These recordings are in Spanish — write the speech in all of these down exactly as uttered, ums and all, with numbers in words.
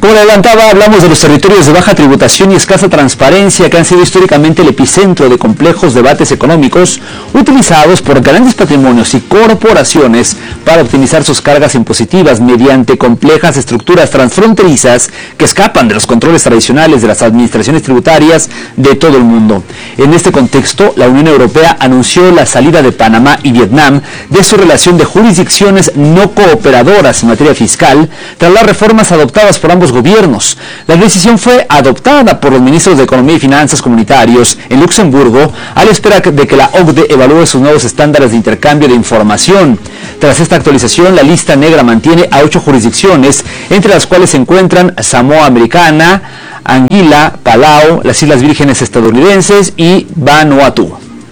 Como le adelantaba, hablamos de los territorios de baja tributación y escasa transparencia que han sido históricamente el epicentro de complejos debates económicos utilizados por grandes patrimonios y corporaciones para optimizar sus cargas impositivas mediante complejas estructuras transfronterizas que escapan de los controles tradicionales de las administraciones tributarias de todo el mundo. En este contexto, la Unión Europea anunció la salida de Panamá y Vietnam de su relación de jurisdicciones no cooperadoras en materia fiscal tras las reformas adoptadas por ambos gobiernos. La decisión fue adoptada por los ministros de Economía y Finanzas comunitarios en Luxemburgo a la espera de que la O C D E evalúe sus nuevos estándares de intercambio de información. Tras esta actualización, la lista negra mantiene a ocho jurisdicciones, entre las cuales se encuentran Samoa Americana, Anguila, Palau, las Islas Vírgenes estadounidenses y Vanuatu.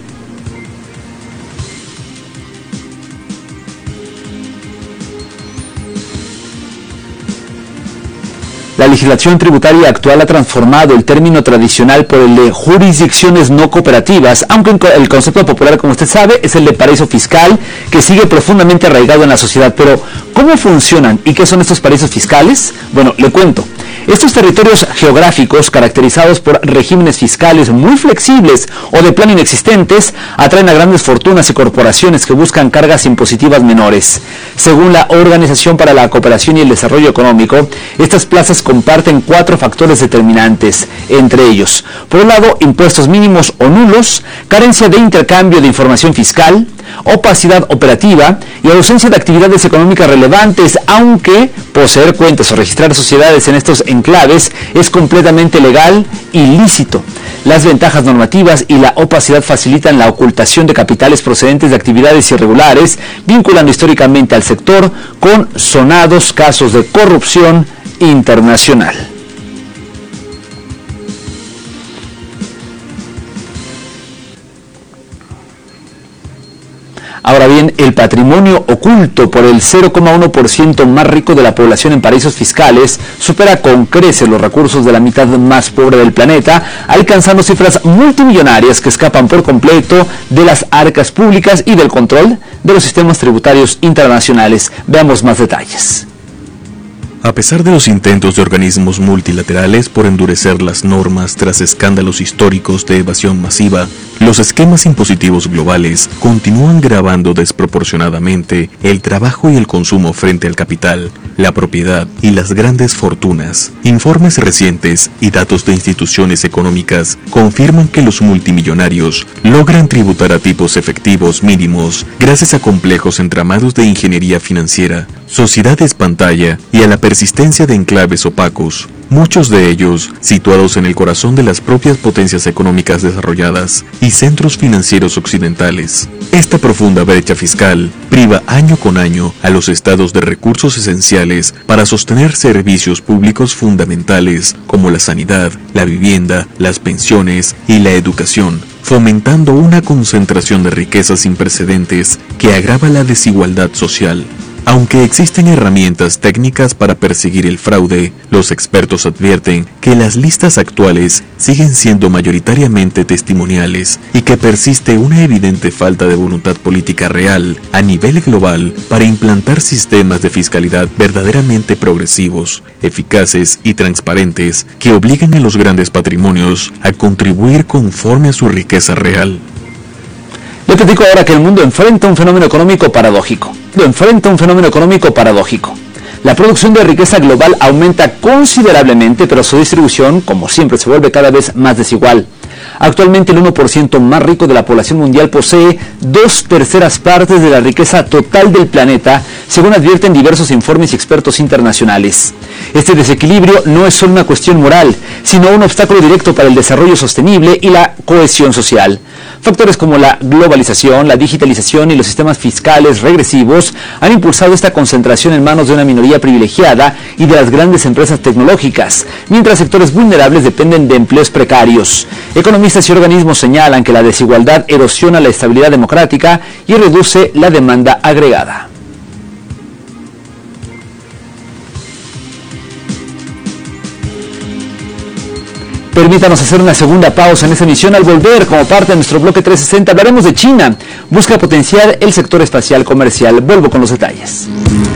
La legislación tributaria actual ha transformado el término tradicional por el de jurisdicciones no cooperativas, aunque el concepto popular, como usted sabe, es el de paraíso fiscal, que sigue profundamente arraigado en la sociedad. Pero, ¿cómo funcionan y qué son estos paraísos fiscales? Bueno, le cuento. Estos territorios geográficos, caracterizados por regímenes fiscales muy flexibles o de plano inexistentes, atraen a grandes fortunas y corporaciones que buscan cargas impositivas menores. Según la Organización para la Cooperación y el Desarrollo Económico, estas plazas comparten cuatro factores determinantes, entre ellos, por un lado, impuestos mínimos o nulos, carencia de intercambio de información fiscal, opacidad operativa y ausencia de actividades económicas relevantes, aunque poseer cuentas o registrar sociedades en estos enclaves es completamente legal y lícito. Las ventajas normativas y la opacidad facilitan la ocultación de capitales procedentes de actividades irregulares, vinculando históricamente al sector con sonados casos de corrupción internacional. Ahora bien, el patrimonio oculto por el cero coma uno por ciento más rico de la población en paraísos fiscales supera con creces los recursos de la mitad más pobre del planeta, alcanzando cifras multimillonarias que escapan por completo de las arcas públicas y del control de los sistemas tributarios internacionales. Veamos más detalles. A pesar de los intentos de organismos multilaterales por endurecer las normas tras escándalos históricos de evasión masiva, los esquemas impositivos globales continúan gravando desproporcionadamente el trabajo y el consumo frente al capital, la propiedad y las grandes fortunas. Informes recientes y datos de instituciones económicas confirman que los multimillonarios logran tributar a tipos efectivos mínimos gracias a complejos entramados de ingeniería financiera, sociedades pantalla y a la persistencia de enclaves opacos, muchos de ellos situados en el corazón de las propias potencias económicas desarrolladas y centros financieros occidentales. Esta profunda brecha fiscal priva año con año a los estados de recursos esenciales para sostener servicios públicos fundamentales como la sanidad, la vivienda, las pensiones y la educación, fomentando una concentración de riquezas sin precedentes que agrava la desigualdad social. Aunque existen herramientas técnicas para perseguir el fraude, los expertos advierten que las listas actuales siguen siendo mayoritariamente testimoniales y que persiste una evidente falta de voluntad política real a nivel global para implantar sistemas de fiscalidad verdaderamente progresivos, eficaces y transparentes que obliguen a los grandes patrimonios a contribuir conforme a su riqueza real. Le platico ahora que el mundo enfrenta un fenómeno económico paradójico. Lo enfrenta un fenómeno económico paradójico. La producción de riqueza global aumenta considerablemente, pero su distribución, como siempre, se vuelve cada vez más desigual. Actualmente el uno por ciento más rico de la población mundial posee dos terceras partes de la riqueza total del planeta, según advierten diversos informes y expertos internacionales. Este desequilibrio no es solo una cuestión moral, sino un obstáculo directo para el desarrollo sostenible y la cohesión social. Factores como la globalización, la digitalización y los sistemas fiscales regresivos han impulsado esta concentración en manos de una minoría privilegiada y de las grandes empresas tecnológicas, mientras sectores vulnerables dependen de empleos precarios. Economistas y organismos señalan que la desigualdad erosiona la estabilidad democrática y reduce la demanda agregada. Permítanos hacer una segunda pausa en esta emisión. Al volver, como parte de nuestro bloque trescientos sesenta, hablaremos de China. Busca potenciar el sector espacial comercial. Vuelvo con los detalles.